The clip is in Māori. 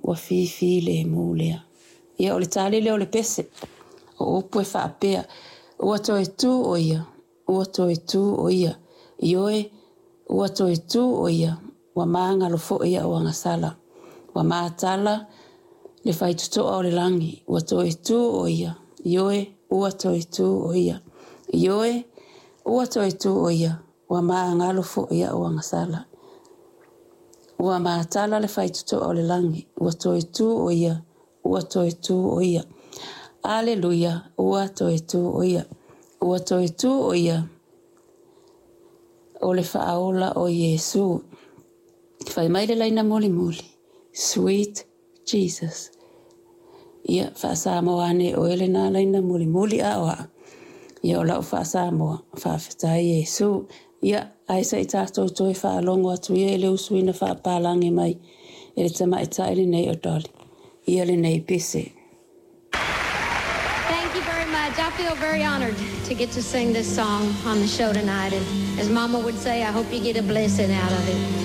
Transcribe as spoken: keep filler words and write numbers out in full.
ua fifi le mulea. Ia o le tali le o le pese. O upu e whaapea. Ua toe tu o ia. Ua toe tu o ia. Ioe, ua toe tu o ia. Wa maanga lo fo ia o angasala. Wa maatala le whaitutoa o le langi. Ua toe tu o ia. Ioe, ua toe tu o ia. Ioe, ua toi tu o ia, wa maa ngalo fo ia o angasala. Ua maa tala le whaituto o le langi, ua toi tu o ia, ua toi tu o ia. Aleluia, ua toi tu o ia, ua toi tu o ia. O le whaaola o Yesu. Whai maile laina moli moli, sweet Jesus. Ia whaasamoane o elena laina moli moli a oa. Ia o lau whaasamoa, whaafetai Yesu. Ia aisa i tātou toi whaalongo atu ia ele usuina whaapalange mai. Ele tama e taile nei o doli. Ia le nei pise. Thank you very much. I feel very honored to get to sing this song on the show tonight. And as Mama would say, I hope you get a blessing out of it.